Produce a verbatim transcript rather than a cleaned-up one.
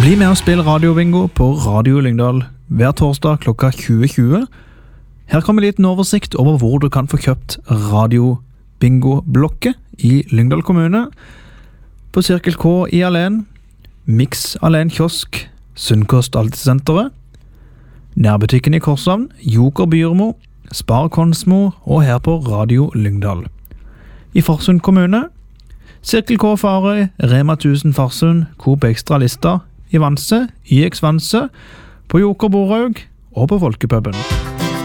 Bli med og spill radiobingo på Radio Lyngdal hver torsdag klokka tjue tjue. Her kommer litt en oversikt over hvor du kan få kjøpt radiobingo-blokket i Lyngdal kommune. På Cirkel K i Alen, Mix Alen Kiosk, Sunnkost Altesenteret, Nærbutikken i Korshavn, Joker Byrmo, Spar Konsmo og her på Radio Lyngdal. I Farsund kommune, Cirkel K Farøy, Rema tusen Farsund, Coop Extra Lista, i Vanse, I X Vanse, på Joker Boraug og på Folkepuben.